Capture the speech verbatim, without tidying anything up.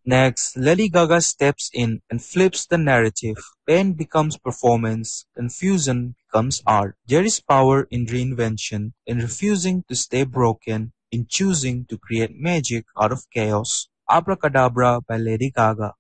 Next, Lady Gaga steps in and flips the narrative. Pain becomes performance, confusion becomes art. There is power in reinvention, in refusing to stay broken, in choosing to create magic out of chaos. Abracadabra by Lady Gaga.